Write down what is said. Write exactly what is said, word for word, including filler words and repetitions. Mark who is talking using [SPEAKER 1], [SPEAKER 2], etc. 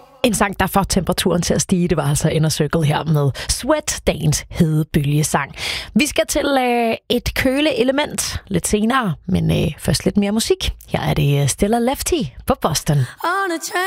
[SPEAKER 1] En sang, der får temperaturen til at stige, det var altså Inner Circle her med Sweat, dagens hedebølgesang. Vi skal til øh, et køleelement lidt senere, men øh, først lidt mere musik. Her er det Stella Lefty på Boston.